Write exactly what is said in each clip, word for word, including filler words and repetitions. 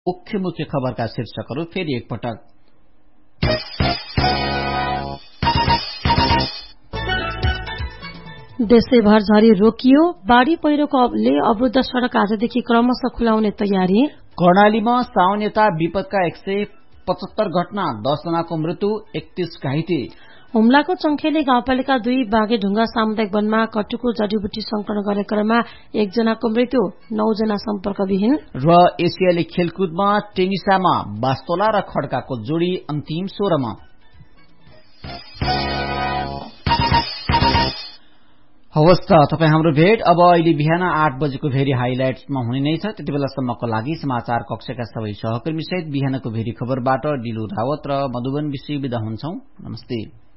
मुख्य मुख्य खबरका शीर्षकहरू फेरि एकपटक। देशैभर झरी रोकियो, बाढ़ी पहिरोले अवरुद्ध सड़क आजदेखि क्रमशः खुलाउने तयारी। कर्णालीमा साउन यता विपदका एक सय पचहत्तर घटना, दस जनाको मृत्यु, एकतीस घाइते। हुम्लाको चंखेली गाउँपालिका दुई बागेढुङ्गा सामुदायिक वनमा कटुको जडीबुटी संकलन गर्ने क्रममा एकजनाको मृत्यु, नौ जना सम्पर्कविहीन। र एसियाली खेलकुदमा टेनिसामा बास्तोला र खड्काको जोडी अन्तिम सोह्रमा। हवस् त, तपाईँ हाम्रो भेट अब अहिले बिहान आठ बजेको भेरी हाइलाइट्समा हुने नै छ। त्यति बेलासम्मको लागि समाचार कक्षका सबै सहकर्मी सहित बिहानको भेरी खबरबाट डिलु रावत र मधुबन विषय विदा हुन्छौं। नमस्ते।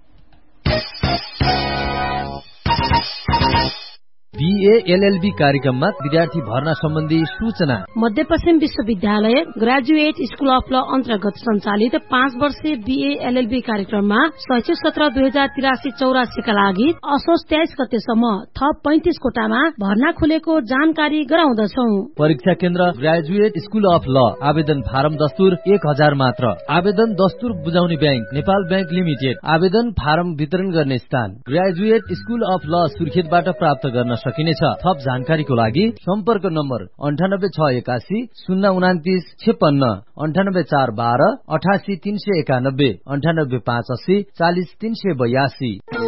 बीए एलएलबी कार्यक्रममा विद्यार्थी भर्ना सम्बन्धी सूचना। मध्यपश्चिम विश्वविद्यालय ग्रेजुएट स्कूल अफ ल अन्तर्गत सञ्चालित पाँच वर्षीय बीए एलएलबी कार्यक्रममा शैक्षिक सत्र दुई हजार तिरासी चौरासीका लागि असोज तेइस गतेसम्म थप पैंतिस कोटामा भर्ना खुलेको जानकारी गराउँदछौ। परीक्षा केन्द्र ग्रेजुएट स्कूल अफ ल। आवेदन फारम दस्तुर एक हजार मात्र। आवेदन दस्तुर बुझाउने ब्याङ्क नेपाल ब्याङ्क लिमिटेड। आवेदन फारम वितरण गर्ने स्थान ग्रेजुएट स्कूल अफ ल सुर्खेतबाट प्राप्त गर्न सकिनेछ। थप जानकारीको लागि सम्पर्क नम्बर अन्ठानब्बे छ एकासी शून्य उनातिस छेपन्न, अन्ठानब्बे चार बाह्र अठासी तीन सय एकानब्बे, अन्ठानब्बे पाँच अस्सी चालिस तीन सय बयासी।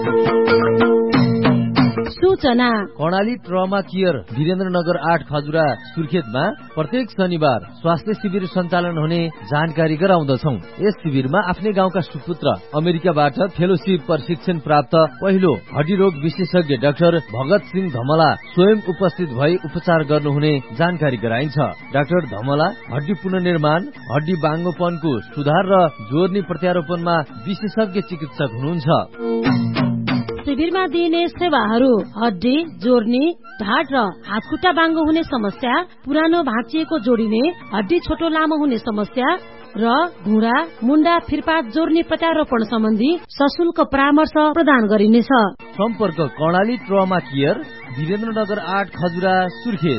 सूचना। कर्णाली ट्रमा केयर वीरेन्द्रनगर आठ खजुरा सुर्खेतमा प्रत्येक शनिबार स्वास्थ्य शिविर सञ्चालन हुने जानकारी गराउँदछौ। यस शिविरमा आफ्नै गाउँका सुपुत्र अमेरिकाबाट फेलोशिप प्रशिक्षण प्राप्त पहिलो हड्डी रोग विशेषज्ञ डाक्टर भगत सिंह धमला स्वयं उपस्थित भई उपचार गर्नुहुने जानकारी गराइन्छ। डाक्टर धमला हड्डी पुनर्निर्माण, हड्डी बाङ्गोपनको सुधार र जोर्नी प्रत्यारोपणमा विशेषज्ञ चिकित्सक हुनुहुन्छ। शिविरमा दिइने सेवाहरू हड्डी जोर्नी, ढाड र हातखुट्टा बाङ्गो हुने समस्या, पुरानो भाँचिएको जोडिने, हड्डी छोटो लामो हुने समस्या र घुँडा मुण्डा फिर्पात जोर्नी प्रत्यारोपण सम्बन्धी सशुल्क परामर्श प्रदान गरिनेछ। सम्पर्क कर्णाली ट्रमा केयर वीरेन्द्रनगर आठ खजुरा सुर्खेत।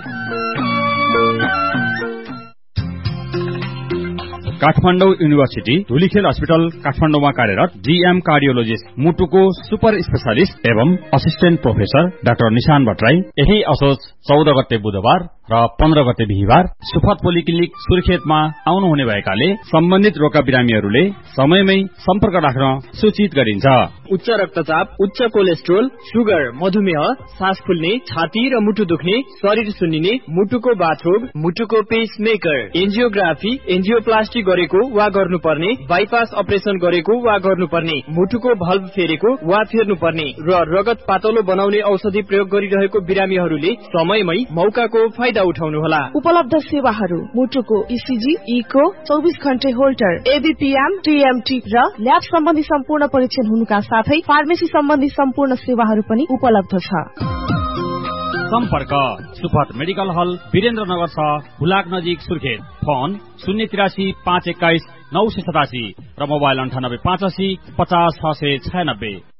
काठमाडौँ युनिभर्सिटी धुलीखेल अस्पताल काठमाडौँमा कार्यरत डीएम कार्डियोलोजिस्ट मुटुको सुपर स्पेशलिस्ट एवं असिस्टेन्ट प्रोफेसर डाक्टर निशान भट्टराई यही असोज चौध गते बुधबार र पन्ध्र गते बिहिबार सुफत पोलिक्लिनिक सुर्खेतमा आउनुहुने भएकाले सम्बन्धित रोगका बिरामीहरूले समयमै सम्पर्क राख्न सूचित गरिन्छ। उच्च रक्तचाप, उच्च कोलेस्ट्रोल, सुगर, मधुमेह, सास फुल्ने, छाती र मुटु दुख्ने, शरीर सुन्निने, मुटुको बाथरोग, मुटुको पेसमेकर, एन्जियोग्राफी, एन्जियोप्लास्टी गरेको वा गर्नुपर्ने, बाइपास अपरेसन गरेको वा गर्नुपर्ने, मुटुको भल्भ फेरेको वा फेर्नुपर्ने र रगत पातलो बनाउने औषधि प्रयोग गरिरहेको बिरामीहरूले समयमै मौकाको फाइदा उठाउनुहोला। उपलब्ध सेवाहरू मुटुको इसिजी, इको, चौबिस घण्टे होल्टर, एबीपीएम, टीएमटी र ल्याब सम्बन्धी सम्पूर्ण परीक्षण हुनुका साथै फार्मेसी सम्बन्धी सम्पूर्ण सेवाहरू पनि उपलब्ध छ। सम्पर्क सुफत मेडिकल हल वीरेन्द्रनगर छ, हुलाक नजिक सुर्खेत। फोन शून्य तिरासी पाँच एक्काइस नौ सय सतासी र मोबाइल अन्ठानब्बे पाँच अस्सी पचास छ सय छयानब्बे।